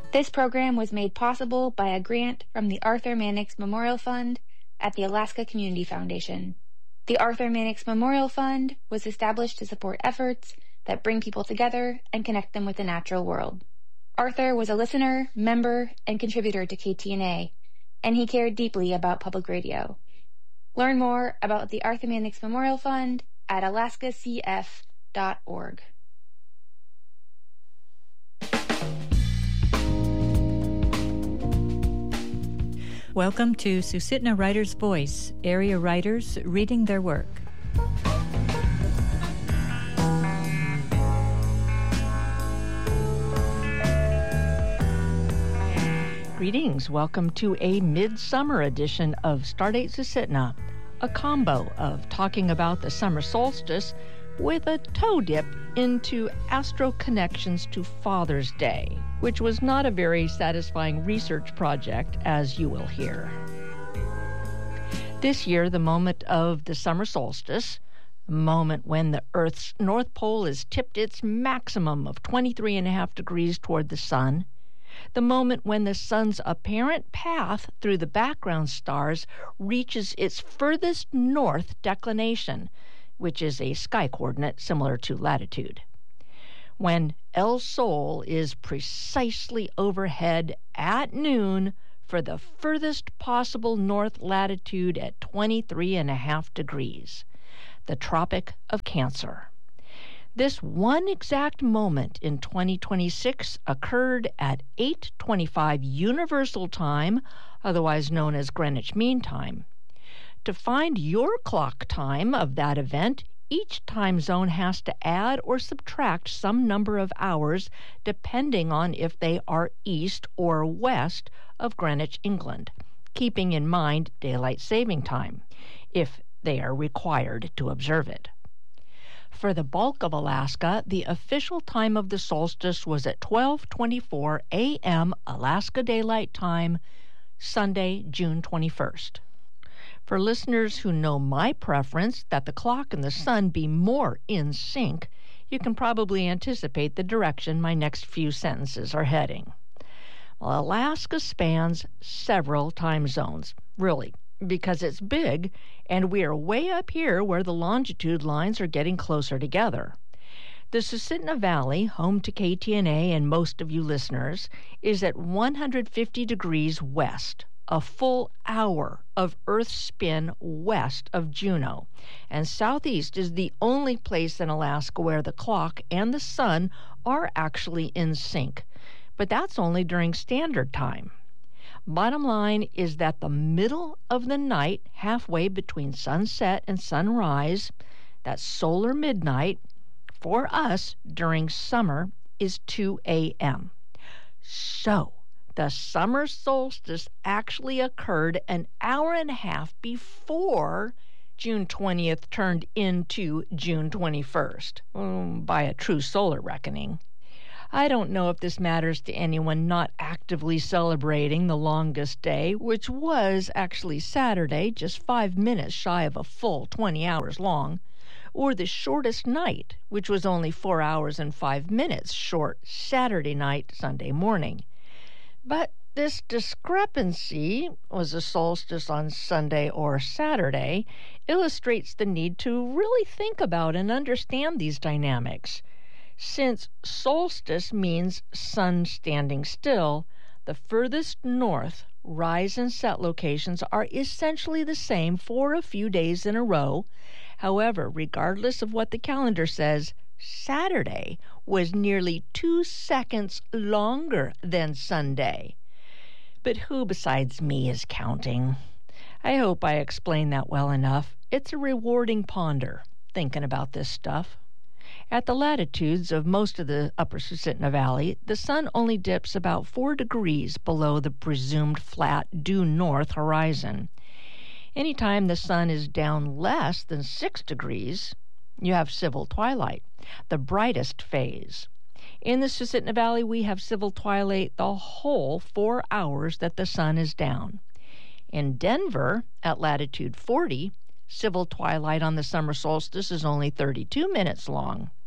This program was made possible by a grant from the Arthur Mannix Memorial Fund at the Alaska Community Foundation. The Arthur Mannix Memorial Fund was established to support efforts that bring people together and connect them with the natural world. Arthur was a listener, member, and contributor to KTNA, and he cared deeply about public radio. Learn more about the Arthur Mannix Memorial Fund at alaskacf.org. Welcome to Susitna Writer's Voice, area writers reading their work. Greetings. Welcome to a midsummer edition of Stardate Susitna, a combo of talking about the summer solstice with a toe dip into astro connections to Father's Day, which was not a very satisfying research project, as you will hear. This year, the moment of the summer solstice, a moment when the Earth's North Pole is tipped its maximum of 23.5 degrees toward the sun, the moment when the sun's apparent path through the background stars reaches its furthest north declination, which is a sky coordinate similar to latitude. When El Sol is precisely overhead at noon for the furthest possible north latitude at 23.5 degrees, the Tropic of Cancer. This one exact moment in 2026 occurred at 8:25 Universal Time, otherwise known as Greenwich Mean Time. To find your clock time of that event, each time zone has to add or subtract some number of hours depending on if they are east or west of Greenwich, England, keeping in mind daylight saving time, if they are required to observe it. For the bulk of Alaska, the official time of the solstice was at 12:24 a.m. Alaska Daylight Time, Sunday, June 21st. For listeners who know my preference that the clock and the sun be more in sync, you can probably anticipate the direction my next few sentences are heading. Well, Alaska spans several time zones, really, because it's big, and we are way up here where the longitude lines are getting closer together. The Susitna Valley, home to KTNA and most of you listeners, is at 150 degrees west, a full hour of Earth's spin west of Juneau, and southeast is the only place in Alaska where the clock and the sun are actually in sync, but that's only during standard time. Bottom line is that the middle of the night, halfway between sunset and sunrise, that solar midnight, for us during summer is 2 a.m. So, the summer solstice actually occurred an hour and a half before June 20th turned into June 21st, by a true solar reckoning. I don't know if this matters to anyone not actively celebrating the longest day, which was actually Saturday, just 5 minutes shy of a full 20 hours long, or the shortest night, which was only 4 hours and 5 minutes short Saturday night, Sunday morning. But this discrepancy, was a solstice on Sunday or Saturday, illustrates the need to really think about and understand these dynamics. Since solstice means sun standing still, the furthest north rise and set locations are essentially the same for a few days in a row. However, regardless of what the calendar says, Saturday was nearly 2 seconds longer than Sunday. But who besides me is counting? I hope I explained that well enough. It's a rewarding ponder, thinking about this stuff. At the latitudes of most of the upper Susitna Valley, the sun only dips about 4 degrees below the presumed flat due north horizon. Anytime the sun is down less than 6 degrees, you have civil twilight, the brightest phase. In the Susitna Valley, we have civil twilight the whole 4 hours that the sun is down. In Denver, at latitude 40, civil twilight on the summer solstice is only 32 minutes long.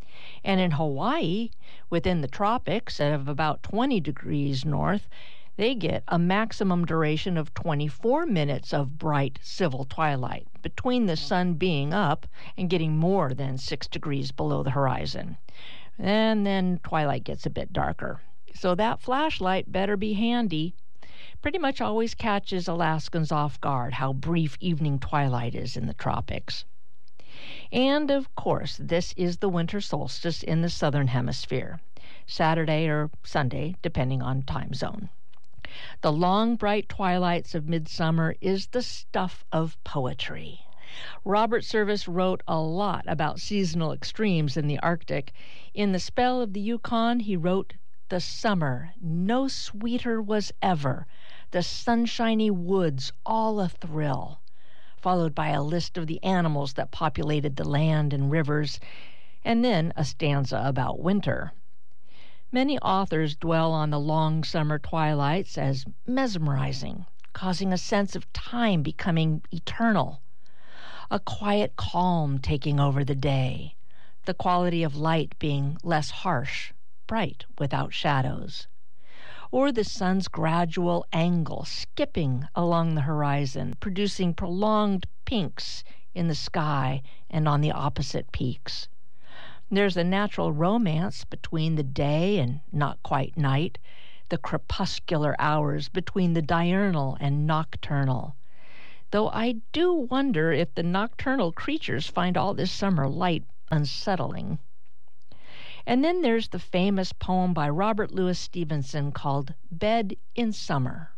And in Hawaii, within the tropics of about 20 degrees north, they get a maximum duration of 24 minutes of bright civil twilight between the sun being up and getting more than 6 degrees below the horizon. And then twilight gets a bit darker. So that flashlight better be handy. Pretty much always catches Alaskans off guard how brief evening twilight is in the tropics. And, of course, this is the winter solstice in the southern hemisphere, Saturday or Sunday, depending on time zone. The long, bright twilights of midsummer is the stuff of poetry. Robert Service wrote a lot about seasonal extremes in the Arctic. In The Spell of the Yukon, he wrote, "The summer, no sweeter was ever, the sunshiny woods all a-thrill," followed by a list of the animals that populated the land and rivers, and then a stanza about winter. Many authors dwell on the long summer twilights as mesmerizing, causing a sense of time becoming eternal, a quiet calm taking over the day, the quality of light being less harsh, bright without shadows, or the sun's gradual angle skipping along the horizon, producing prolonged pinks in the sky and on the opposite peaks. There's a natural romance between the day and not quite night, the crepuscular hours between the diurnal and nocturnal, though I do wonder if the nocturnal creatures find all this summer light unsettling. And then there's the famous poem by Robert Louis Stevenson called Bed in Summer.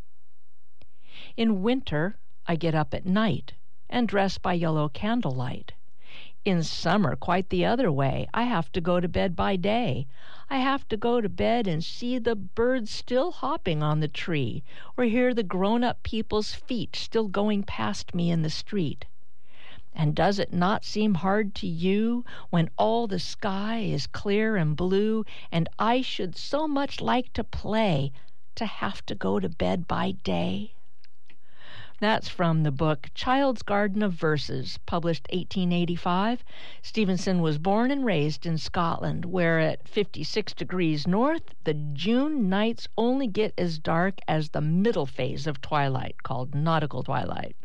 In winter, I get up at night and dress by yellow candlelight. In summer, quite the other way. I have to go to bed by day. I have to go to bed and see the birds still hopping on the tree, or hear the grown-up people's feet still going past me in the street. And does it not seem hard to you when all the sky is clear and blue, and I should so much like to play, to have to go to bed by day? That's from the book Child's Garden of Verses, published 1885. Stevenson was born and raised in Scotland, where at 56 degrees north, the June nights only get as dark as the middle phase of twilight, called nautical twilight.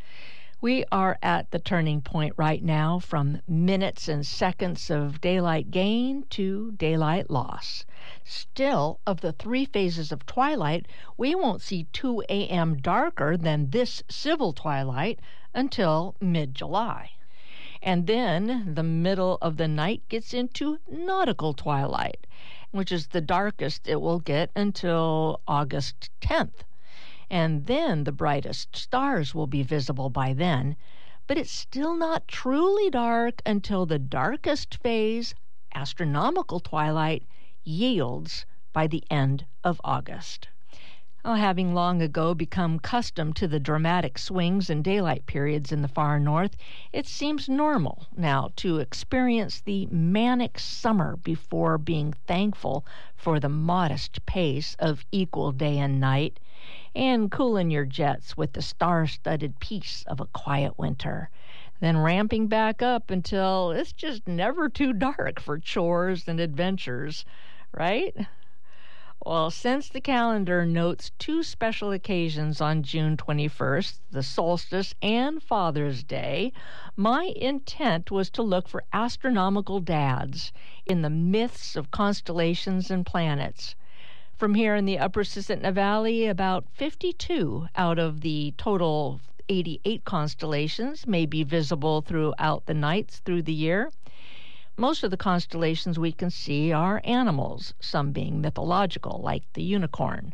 We are at the turning point right now from minutes and seconds of daylight gain to daylight loss. Still, of the 3 phases of twilight, we won't see 2 a.m. darker than this civil twilight until mid-July. And then the middle of the night gets into nautical twilight, which is the darkest it will get until August 10th. And then the brightest stars will be visible by then, but it's still not truly dark until the darkest phase, astronomical twilight, yields by the end of August. Having long ago become accustomed to the dramatic swings and daylight periods in the far north, it seems normal now to experience the manic summer before being thankful for the modest pace of equal day and night, and cooling your jets with the star-studded peace of a quiet winter, then ramping back up until it's just never too dark for chores and adventures, right? Well, since the calendar notes 2 special occasions on June 21st, the solstice and Father's Day, my intent was to look for astronomical dads in the myths of constellations and planets. From here in the Upper Susitna Valley, about 52 out of the total 88 constellations may be visible throughout the nights through the year. Most of the constellations we can see are animals, some being mythological, like the unicorn.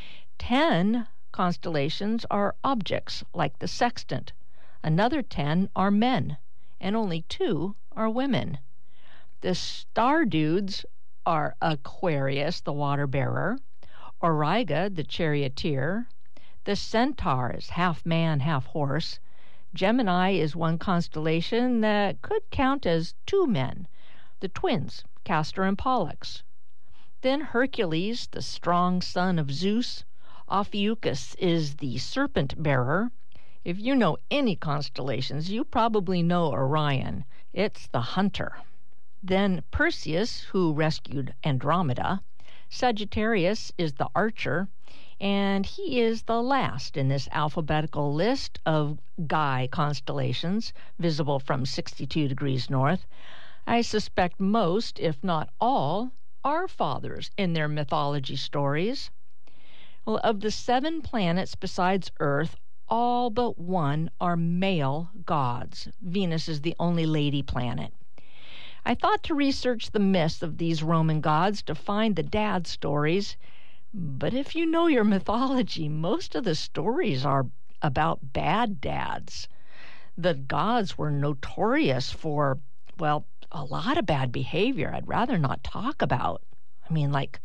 10 constellations are objects, like the sextant. Another 10 are men, and only 2 are women. The star dudes are Aquarius, the water bearer, Auriga, the charioteer. The centaur is half man, half horse. Gemini is one constellation that could count as 2 men, the twins, Castor and Pollux. Then Hercules, the strong son of Zeus. Ophiuchus is the serpent bearer. If you know any constellations, you probably know Orion. It's the hunter. then Perseus, who rescued Andromeda. Sagittarius is the archer, and he is the last in this alphabetical list of Gaia constellations visible from 62 degrees north. I suspect most, if not all, are fathers in their mythology stories. Well, of the 7 planets besides Earth, all but one are male gods. Venus is the only lady planet. I thought to research the myths of these Roman gods to find the dad stories, but if you know your mythology, most of the stories are about bad dads. The gods were notorious for, well, a lot of bad behavior I'd rather not talk about. I mean, like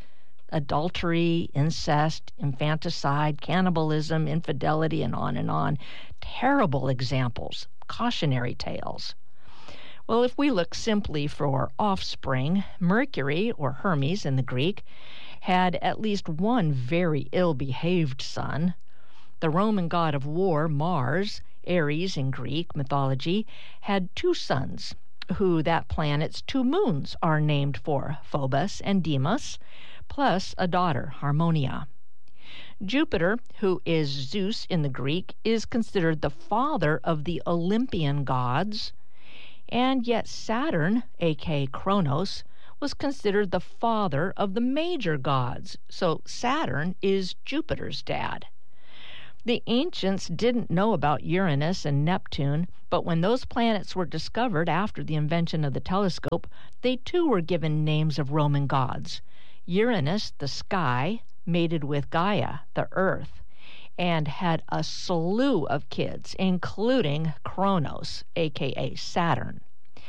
adultery, incest, infanticide, cannibalism, infidelity, and on and on. Terrible examples, cautionary tales. Well, if we look simply for offspring, Mercury, or Hermes in the Greek, had at least one very ill-behaved son. The Roman god of war, Mars, Ares in Greek mythology, had 2 sons, who that planet's 2 moons are named for, Phobos and Deimos, plus a daughter, Harmonia. Jupiter, who is Zeus in the Greek, is considered the father of the Olympian gods, and yet Saturn, aka Kronos, was considered the father of the major gods, so Saturn is Jupiter's dad. The ancients didn't know about Uranus and Neptune, but when those planets were discovered after the invention of the telescope, they too were given names of Roman gods. Uranus, the sky, mated with Gaia, the earth, and had a slew of kids, including Kronos, aka Saturn.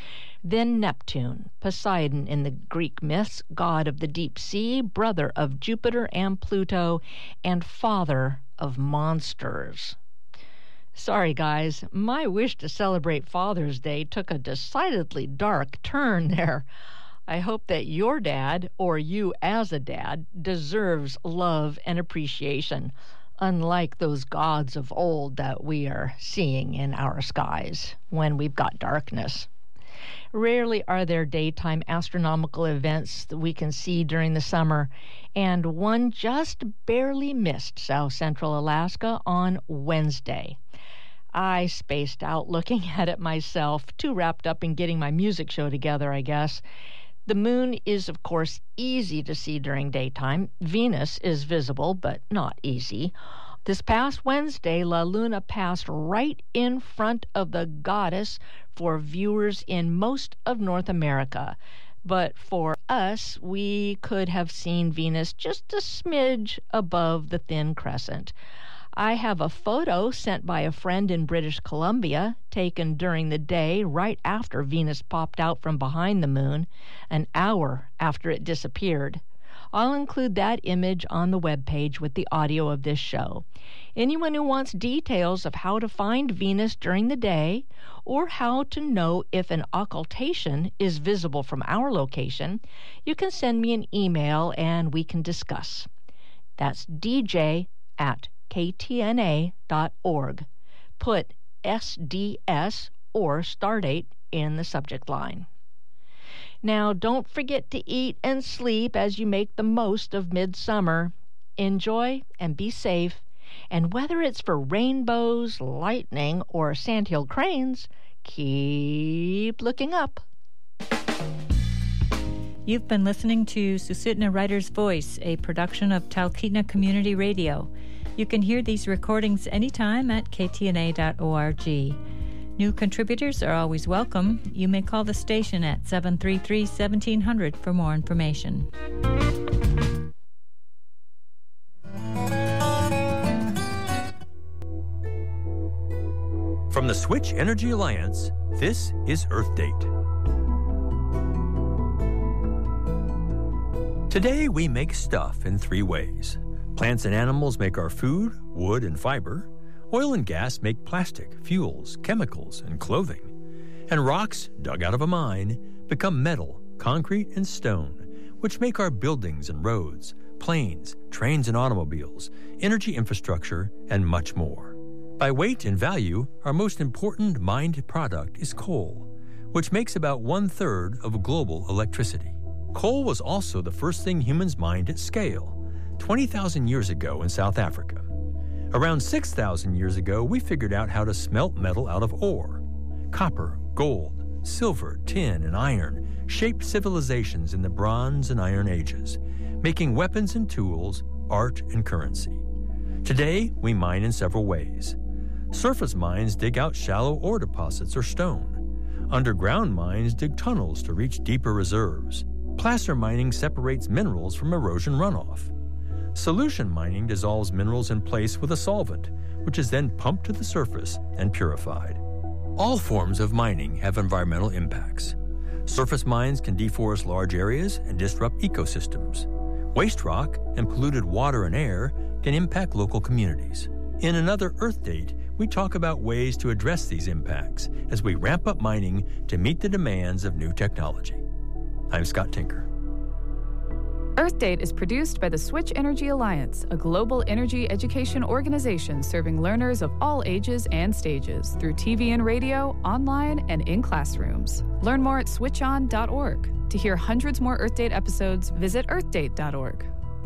Then Neptune, Poseidon in the Greek myths, god of the deep sea, brother of Jupiter and Pluto, and father of monsters. Sorry, guys, my wish to celebrate Father's Day took a decidedly dark turn there. I hope that your dad, or you as a dad, deserves love and appreciation, unlike those gods of old that we are seeing in our skies when we've got darkness. Rarely are there daytime astronomical events that we can see during the summer, and one just barely missed South Central Alaska on Wednesday. I spaced out looking at it myself, too wrapped up in getting my music show together, I guess. The moon is, of course, easy to see during daytime. Venus is visible, but not easy. This past Wednesday, La Luna passed right in front of the goddess for viewers in most of North America. But for us, we could have seen Venus just a smidge above the thin crescent. I have a photo sent by a friend in British Columbia, taken during the day right after Venus popped out from behind the moon, an hour after it disappeared. I'll include that image on the webpage with the audio of this show. Anyone who wants details of how to find Venus during the day, or how to know if an occultation is visible from our location, you can send me an email and we can discuss. That's dj@ktna.org. Put SDS or Stardate in the subject line. Now, don't forget to eat and sleep as you make the most of midsummer. Enjoy and be safe. And whether it's for rainbows, lightning, or sandhill cranes, keep looking up. You've been listening to Susitna Writer's Voice, a production of Talkeetna Community Radio. You can hear these recordings anytime at ktna.org. New contributors are always welcome. You may call the station at 733-1700 for more information. From the Switch Energy Alliance, this is Earth Date. Today we make stuff in 3 ways. Plants and animals make our food, wood, and fiber. Oil and gas make plastic, fuels, chemicals, and clothing. And rocks, dug out of a mine, become metal, concrete, and stone, which make our buildings and roads, planes, trains and automobiles, energy infrastructure, and much more. By weight and value, our most important mined product is coal. which makes about 1/3 of global electricity. Coal was also the first thing humans mined at scale, 20,000 years ago in South Africa. Around 6,000 years ago, we figured out how to smelt metal out of ore. Copper, gold, silver, tin, and iron shaped civilizations in the Bronze and Iron Ages, making weapons and tools, art and currency. Today, we mine in several ways. Surface mines dig out shallow ore deposits or stone. Underground mines dig tunnels to reach deeper reserves. Placer mining separates minerals from erosion runoff. Solution mining dissolves minerals in place with a solvent, which is then pumped to the surface and purified. All forms of mining have environmental impacts. Surface mines can deforest large areas and disrupt ecosystems. Waste rock and polluted water and air can impact local communities. In another Earth Date, we talk about ways to address these impacts as we ramp up mining to meet the demands of new technology. I'm Scott Tinker. Earth Date is produced by the Switch Energy Alliance, a global energy education organization serving learners of all ages and stages through TV and radio, online, and in classrooms. Learn more at switchon.org. To hear hundreds more Earth Date episodes, visit earthdate.org.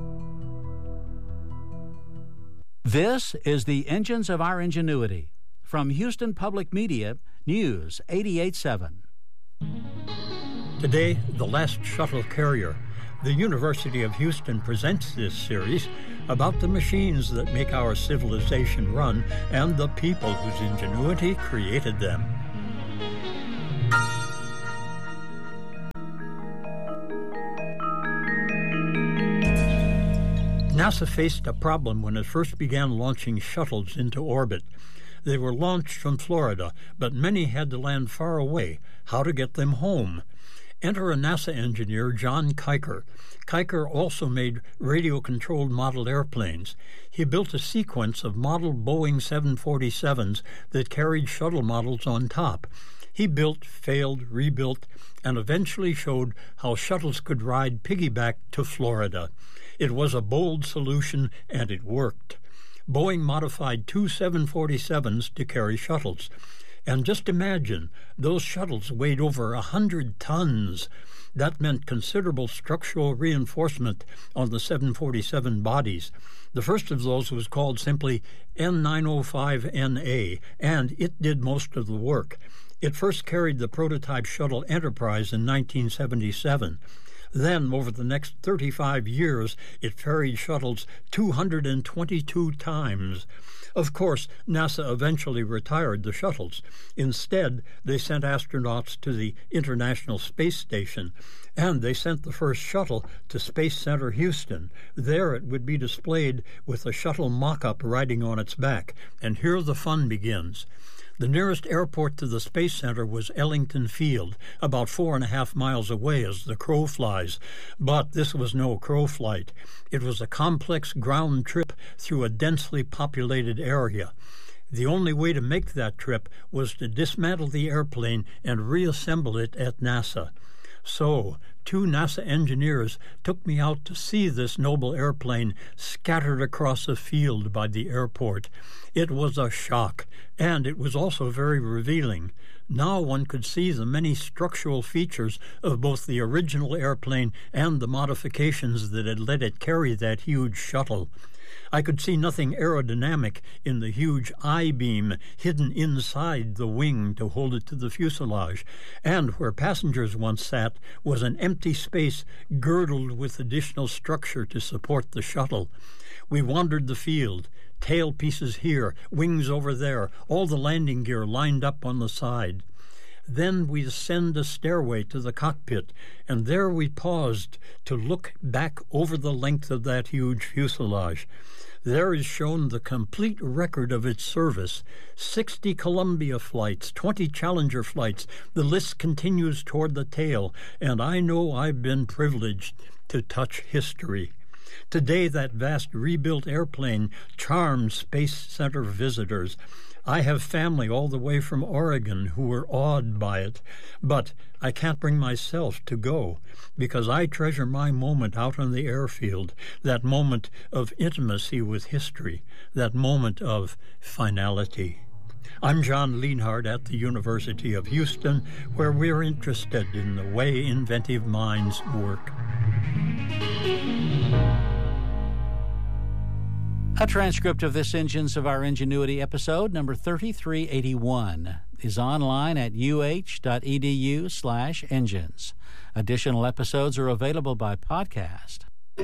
This is the Engines of Our Ingenuity. From Houston Public Media, News 88.7. Today, the last shuttle carrier. The University of Houston presents this series about the machines that make our civilization run and the people whose ingenuity created them. NASA faced a problem when it first began launching shuttles into orbit. They were launched from Florida, but many had to land far away. How to get them home? Enter a NASA engineer, John Kiker. Kiker also made radio-controlled model airplanes. He built a sequence of model Boeing 747s that carried shuttle models on top. He built, failed, rebuilt, and eventually showed how shuttles could ride piggyback to Florida. It was a bold solution, and it worked. Boeing modified 2 747s to carry shuttles. And just imagine, those shuttles weighed over 100 tons. That meant considerable structural reinforcement on the 747 bodies. The first of those was called simply N905NA, and it did most of the work. It first carried the prototype shuttle Enterprise in 1977. Then, over the next 35 years, it ferried shuttles 222 times. Of course, NASA eventually retired the shuttles. Instead, they sent astronauts to the International Space Station, and they sent the first shuttle to Space Center Houston. There it would be displayed with a shuttle mock-up riding on its back, and here the fun begins. The nearest airport to the Space Center was Ellington Field, about 4.5 miles away as the crow flies. But this was no crow flight. It was a complex ground trip through a densely populated area. The only way to make that trip was to dismantle the airplane and reassemble it at NASA. So, 2 NASA engineers took me out to see this noble airplane scattered across a field by the airport. It was a shock, and it was also very revealing. Now one could see the many structural features of both the original airplane and the modifications that had let it carry that huge shuttle. I could see nothing aerodynamic in the huge I-beam hidden inside the wing to hold it to the fuselage, and where passengers once sat was an empty space girdled with additional structure to support the shuttle. We wandered the field, tail pieces here, wings over there, all the landing gear lined up on the side. Then we ascend a stairway to the cockpit, and there we paused to look back over the length of that huge fuselage. There is shown the complete record of its service. 60 Columbia flights, 20 Challenger flights. The list continues toward the tail, and I know I've been privileged to touch history. Today, that vast rebuilt airplane charms Space Center visitors. I have family all the way from Oregon who were awed by it, but I can't bring myself to go because I treasure my moment out on the airfield, that moment of intimacy with history, that moment of finality. I'm John Lienhardt at the University of Houston, where we're interested in the way inventive minds work. A transcript of this Engines of Our Ingenuity episode, number 3381, is online at uh.edu/engines. Additional episodes are available by podcast.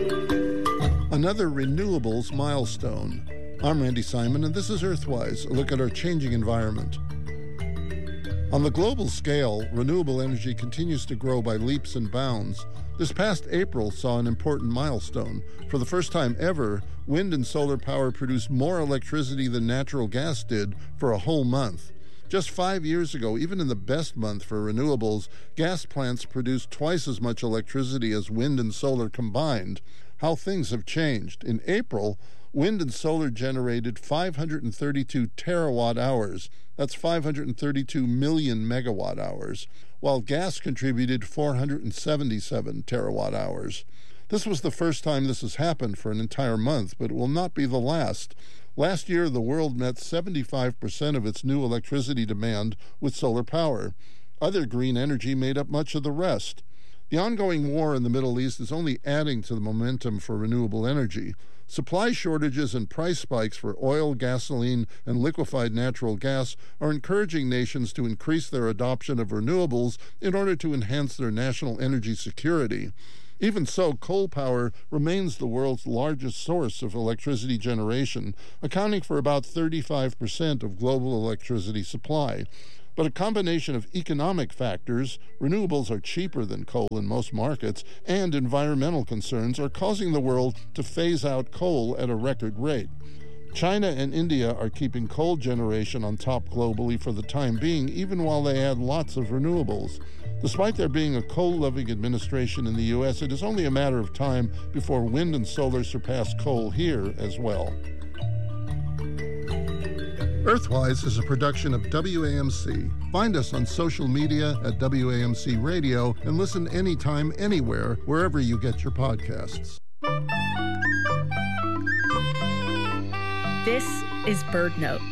Another renewables milestone. I'm Randy Simon, and this is Earthwise, a look at our changing environment. On the global scale, renewable energy continues to grow by leaps and bounds. This past April saw an important milestone. For the first time ever, wind and solar power produced more electricity than natural gas did for a whole month. Just 5 years ago, even in the best month for renewables, gas plants produced twice as much electricity as wind and solar combined. How things have changed. In April, wind and solar generated 532 terawatt hours. That's 532 million megawatt hours, while gas contributed 477 terawatt hours. This was the first time this has happened for an entire month, but it will not be the last. Last year, the world met 75% of its new electricity demand with solar power. Other green energy made up much of the rest. The ongoing war in the Middle East is only adding to the momentum for renewable energy. Supply shortages and price spikes for oil, gasoline, and liquefied natural gas are encouraging nations to increase their adoption of renewables in order to enhance their national energy security. Even so, coal power remains the world's largest source of electricity generation, accounting for about 35% of global electricity supply. But a combination of economic factors, renewables are cheaper than coal in most markets, and environmental concerns are causing the world to phase out coal at a record rate. China and India are keeping coal generation on top globally for the time being, even while they add lots of renewables. Despite there being a coal-loving administration in the U.S., it is only a matter of time before wind and solar surpass coal here as well. Earthwise is a production of WAMC. Find us on social media at WAMC Radio and listen anytime, anywhere, wherever you get your podcasts. This is BirdNote.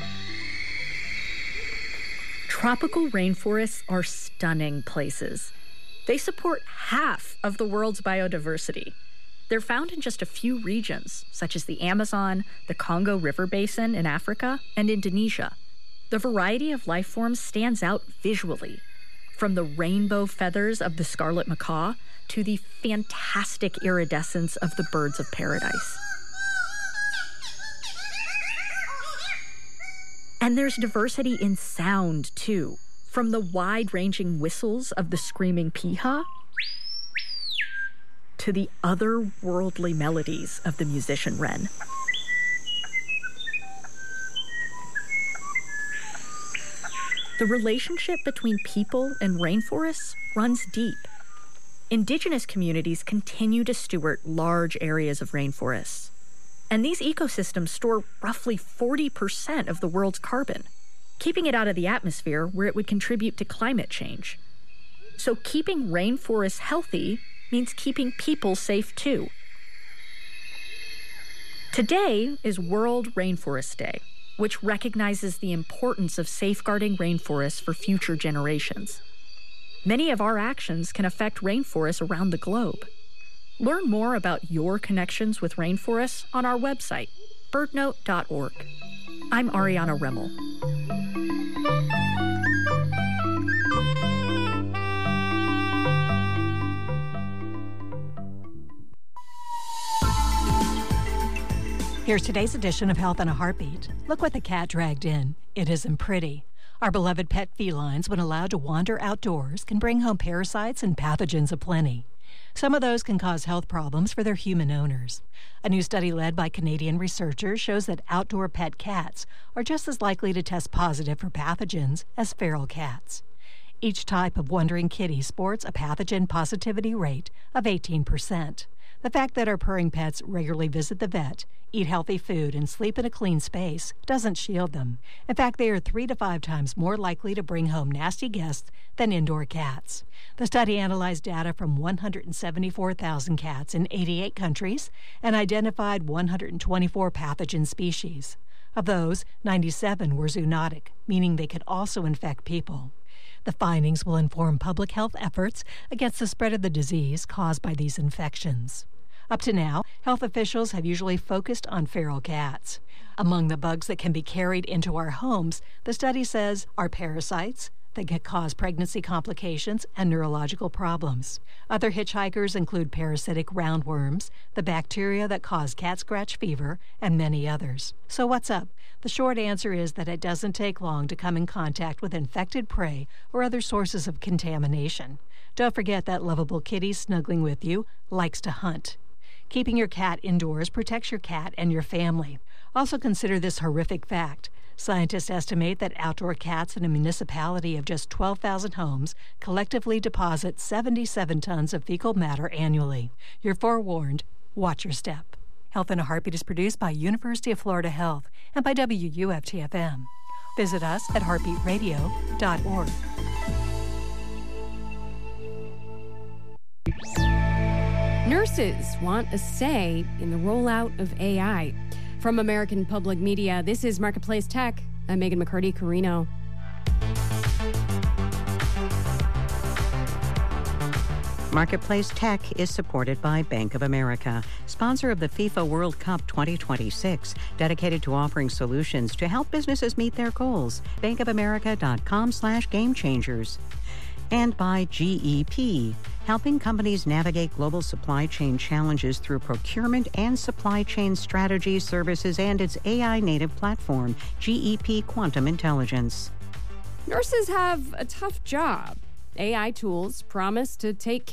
Tropical rainforests are stunning places. They support half of the world's biodiversity. They're found in just a few regions, such as the Amazon, the Congo River Basin in Africa, and Indonesia. The variety of life forms stands out visually, from the rainbow feathers of the scarlet macaw to the fantastic iridescence of the birds of paradise. And there's diversity in sound, too, from the wide-ranging whistles of the screaming piha to the otherworldly melodies of the musician wren. The relationship between people and rainforests runs deep. Indigenous communities continue to steward large areas of rainforests. And these ecosystems store roughly 40% of the world's carbon, keeping it out of the atmosphere where it would contribute to climate change. So keeping rainforests healthy means keeping people safe too. Today is World Rainforest Day, which recognizes the importance of safeguarding rainforests for future generations. Many of our actions can affect rainforests around the globe. Learn more about your connections with rainforests on our website, birdnote.org. I'm Ariana Remmel. Here's today's edition of Health in a Heartbeat. Look what the cat dragged in. It isn't pretty. Our beloved pet felines, when allowed to wander outdoors, can bring home parasites and pathogens aplenty. Some of those can cause health problems for their human owners. A new study led by Canadian researchers shows that outdoor pet cats are just as likely to test positive for pathogens as feral cats. Each type of wandering kitty sports a pathogen positivity rate of 18%. The fact that our purring pets regularly visit the vet, eat healthy food, and sleep in a clean space doesn't shield them. In fact, they are 3 to 5 times more likely to bring home nasty guests than indoor cats. The study analyzed data from 174,000 cats in 88 countries and identified 124 pathogen species. Of those, 97 were zoonotic, meaning they could also infect people. The findings will inform public health efforts against the spread of the disease caused by these infections. Up to now, health officials have usually focused on feral cats. Among the bugs that can be carried into our homes, the study says are parasites that can cause pregnancy complications and neurological problems. Other hitchhikers include parasitic roundworms, the bacteria that cause cat scratch fever, and many others. So what's up? The short answer is that it doesn't take long to come in contact with infected prey or other sources of contamination. Don't forget that lovable kitty snuggling with you likes to hunt. Keeping your cat indoors protects your cat and your family. Also consider this horrific fact. Scientists estimate that outdoor cats in a municipality of just 12,000 homes collectively deposit 77 tons of fecal matter annually. You're forewarned. Watch your step. Health in a Heartbeat is produced by University of Florida Health and by WUFT-FM. Visit us at heartbeatradio.org. Nurses want a say in the rollout of AI. From American Public Media, this is Marketplace Tech. I'm Megan McCurdy-Carino. Marketplace Tech is supported by Bank of America, sponsor of the FIFA World Cup 2026, dedicated to offering solutions to help businesses meet their goals. bankofamerica.com/gamechangers. And by GEP, helping companies navigate global supply chain challenges through procurement and supply chain strategy services and its AI-native platform, GEP Quantum Intelligence. Nurses have a tough job. AI tools promise to take